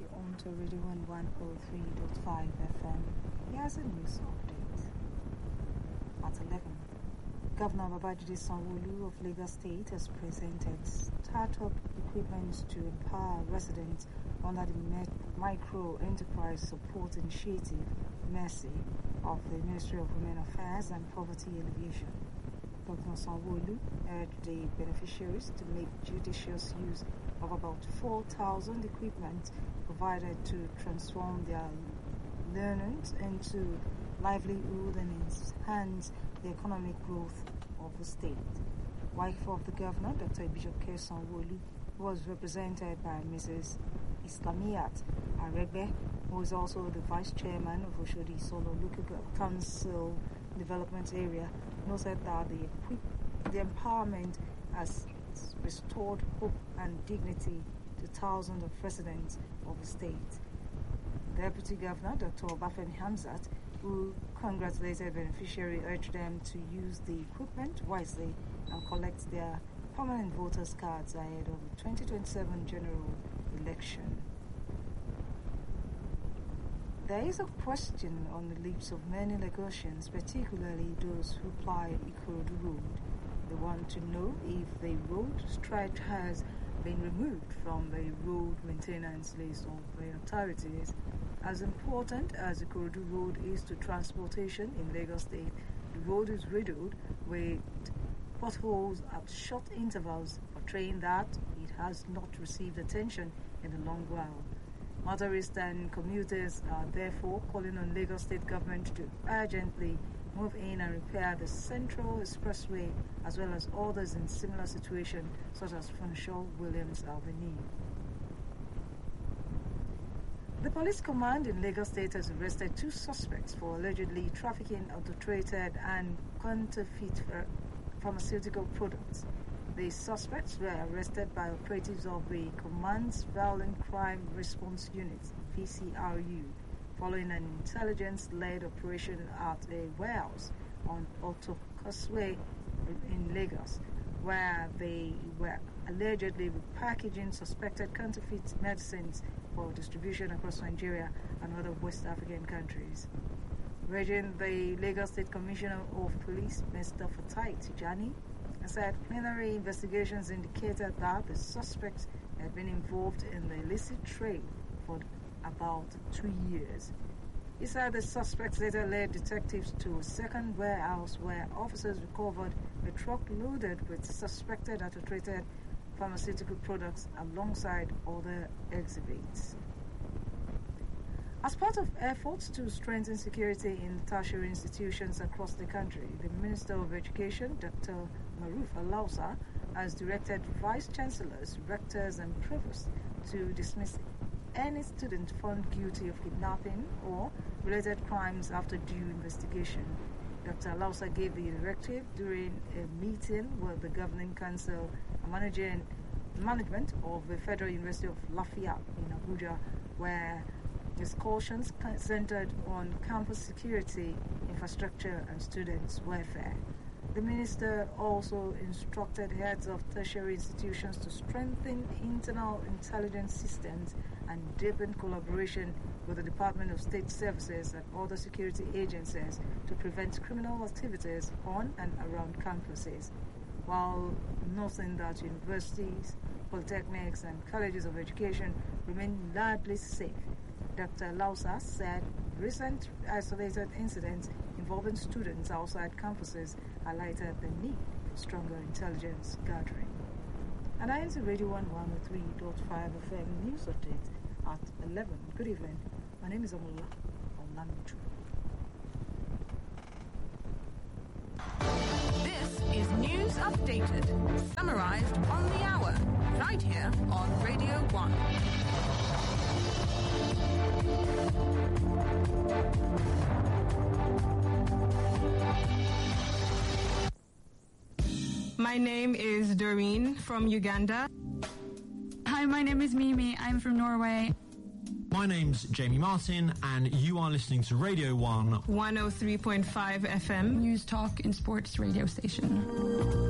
onto Radio 103.5 FM. Here's a news update. At 11, Governor Babajide Sanwo-Olu of Lagos State has presented startup equipment to empower residents under the Micro Enterprise Support Initiative, MERCI, of the Ministry of Women Affairs and Poverty Alleviation. Governor Sanwo-Olu urged the beneficiaries to make judicious use of about 4,000 equipment provided to transform their learnings into livelihood and enhance the economic growth of the state. Wife of the governor, Dr. Ibijoke Sanwo-Olu, was represented by Mrs. Islamiyat Aregbe, who is also the vice chairman of Oshodi Solo Local Council Development Area, noted that the empowerment has restored hope and dignity to thousands of residents of the state. Deputy Governor Dr. Obafemi Hamzat, who congratulated beneficiaries, urged them to use the equipment wisely and collect their permanent voters' cards ahead of the 2027 general election. There is a question on the lips of many Lagosians, particularly those who ply Ikorodu Road. They want to know if the road stretch has been removed from the road maintenance list of the authorities. As important as Ikorodu Road is to transportation in Lagos State, the road is riddled with potholes at short intervals, portraying that it has not received attention in the long while. Motorists and commuters are therefore calling on Lagos State government to urgently move in and repair the Central Expressway as well as others in similar situation such as Funshaw Williams Avenue. The police command in Lagos State has arrested 2 suspects for allegedly trafficking adulterated and counterfeit pharmaceutical products. The suspects were arrested by operatives of the Command's Violent Crime Response Unit, VCRU, following an intelligence-led operation at a warehouse on Otokoswe in Lagos, where they were allegedly repackaging suspected counterfeit medicines for distribution across Nigeria and other West African countries. Regarding the Lagos State Commissioner of Police, Mr. Fatai Tijani, said preliminary investigations indicated that the suspects had been involved in the illicit trade for about 2 years. He said the suspects later led detectives to a second warehouse where officers recovered a truck loaded with suspected adulterated pharmaceutical products alongside other exhibits. As part of efforts to strengthen security in tertiary institutions across the country, the Minister of Education, Dr. Maruf Alausa, has directed vice chancellors, rectors, and provosts to dismiss any student found guilty of kidnapping or related crimes after due investigation. Dr. Alausa gave the directive during a meeting with the Governing Council and management of the Federal University of Lafayette in Abuja, where discussions centered on campus security, infrastructure, and students' welfare. The minister also instructed heads of tertiary institutions to strengthen internal intelligence systems and deepen collaboration with the Department of State Services and other security agencies to prevent criminal activities on and around campuses, while noting that universities, polytechnics, and colleges of education remain largely safe. Dr. Lausa said recent isolated incidents involving students outside campuses highlighted the need for stronger intelligence gathering. And I enter Radio 103.5 FM News Update at 11. Good evening. My name is Amola Olamichu. This is News Updated, summarized on the hour, right here on Radio 1. My name is Doreen from Uganda. Hi, my name is Mimi. I'm from Norway. My name's Jamie Martin, and you are listening to Radio 1 103.5 FM News Talk and Sports radio station.